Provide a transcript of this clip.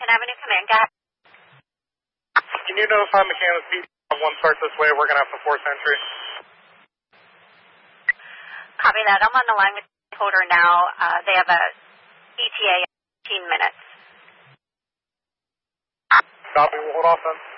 Avenue, command, go ahead. Can you notify mechanics Pete one start this way? We're going to have to force entry. Copy that. I'm on the line with the holder now. They have a ETA in 15 minutes. Copy. We'll hold off then.